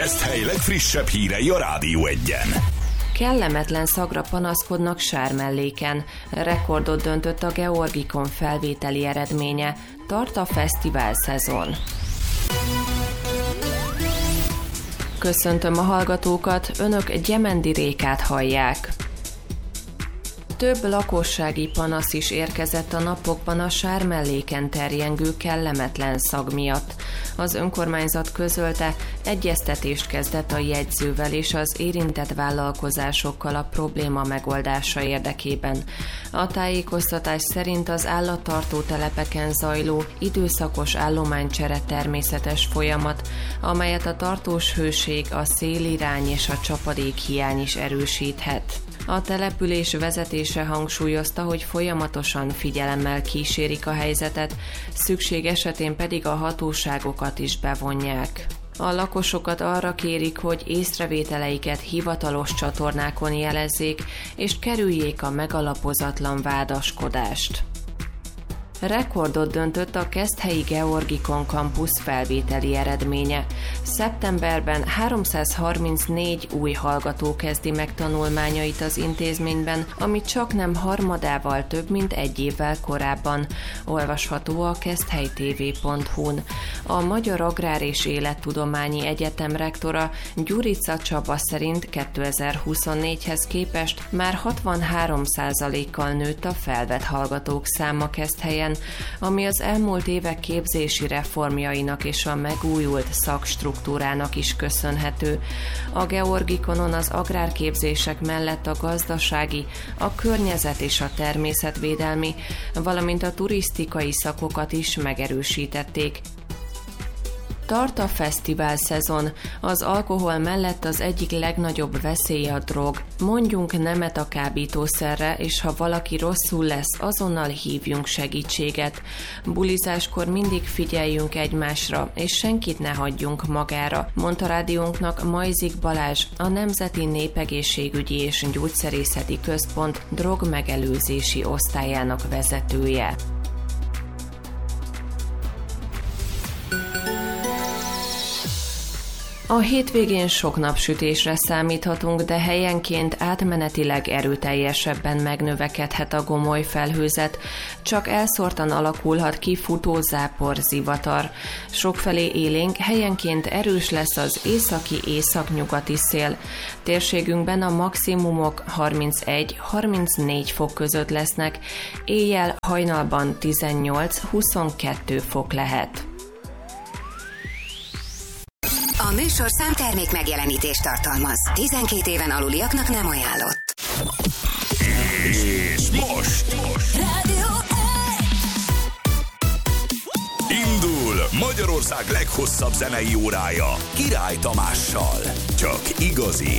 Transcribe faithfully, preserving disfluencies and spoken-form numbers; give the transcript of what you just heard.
Keszthely legfrissebb hírei a Rádió Egyen. Kellemetlen szagra panaszkodnak Sármelléken. Rekordot döntött a Georgikon felvételi eredménye. Tart a fesztivál szezon. Köszöntöm a hallgatókat, önök Gyemendi Rékát hallják. Több lakossági panasz is érkezett a napokban a Sármelléken terjengő kellemetlen szag miatt. Az önkormányzat közölte, egyeztetést kezdett a jegyzővel és az érintett vállalkozásokkal a probléma megoldása érdekében. A tájékoztatás szerint az állattartó telepeken zajló időszakos állománycsere természetes folyamat, amelyet a tartós hőség, a szélirány és a csapadék hiány is erősíthet. A település vezetése hangsúlyozta, hogy folyamatosan figyelemmel kísérik a helyzetet, szükség esetén pedig a hatóságokat is bevonják. A lakosokat arra kérik, hogy észrevételeiket hivatalos csatornákon jelezzék, és kerüljék a megalapozatlan vádaskodást. Rekordot döntött a Keszthelyi Georgikon kampusz felvételi eredménye. Szeptemberben háromszázharmincnégy új hallgató kezdi meg tanulmányait az intézményben, ami csaknem harmadával több, mint egy évvel korábban. Olvasható a keszthelytv pont hu-n. A Magyar Agrár és Élettudományi Egyetem rektora Gyurica Csaba szerint kétezer-huszonnégyhez képest már hatvanhárom százalékkal nőtt a felvett hallgatók száma Keszthelyen, ami az elmúlt évek képzési reformjainak és a megújult szakstruktúrának is köszönhető. A Georgikonon az agrárképzések mellett a gazdasági, a környezet és a természetvédelmi, valamint a turisztikai szakokat is megerősítették. Tart a fesztivál szezon. Az alkohol mellett az egyik legnagyobb veszély a drog. Mondjunk nemet a kábítószerre, és ha valaki rosszul lesz, azonnal hívjunk segítséget. Bulizáskor mindig figyeljünk egymásra, és senkit ne hagyjunk magára, mondta rádiónknak Majzik Balázs, a Nemzeti Népegészségügyi és Gyógyszerészeti Központ drogmegelőzési osztályának vezetője. A hétvégén sok napsütésre számíthatunk, de helyenként átmenetileg erőteljesebben megnövekedhet a gomoly felhőzet, csak elszórtan alakulhat ki futózápor, zivatar. Sokfelé élénk, helyenként erős lesz az északi-északnyugati szél. Térségünkben a maximumok harmincegy-harmincnégy fok között lesznek, éjjel hajnalban tizennyolc-huszonkettő fok lehet. A műsorszám termék megjelenítést tartalmaz. tizenkét éven aluliaknak nem ajánlott. És most, most. Rádió Indul Magyarország leghosszabb zenei órája Király Tamással. Csak igazi